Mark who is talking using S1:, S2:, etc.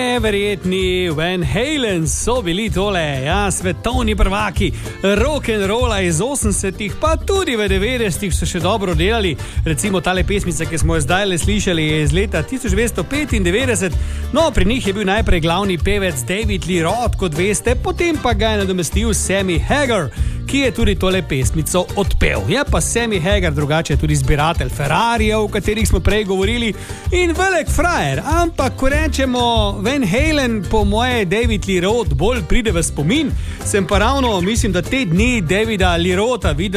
S1: Neverjetni Van Halen so bili tole, ja, svetovni prvaki rock'n'rolla iz 80-ih, pa tudi v 90-ih so še dobro delali. Recimo tale pesmica, ki smo jo zdaj le slišali, je iz leta 1995. No, pri njih je bil najprej glavni pevec David Lee Roth, kot veste, potem pa ga je nadomestil Sammy Hagar, ki je tudi tole pesmico odpel. Je pa Sammy Hagar drugače tudi zbiratelj Ferrarijev, o katerih smo prej govorili, in velik frajer, ampak ko rečemo Van Halen, po moje David Lee Roth bolj pride v spomin, sem pa ravno, mislim, da te dni Davida Lee Rotha videl